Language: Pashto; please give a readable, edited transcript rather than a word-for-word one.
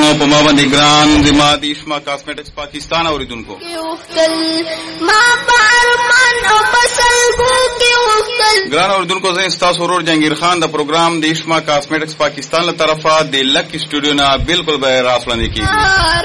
مو په ما باندې ګران زما د اشما کاسمیټکس پاکستان اوریدونکو ګران اوریدونکو زه ستاسو ورور جهانگیر خان د پروګرام د اشما کاسمیټکس پاکستان له طرفه د لک سټوډیو نه بالکل به راخلاندې کیږي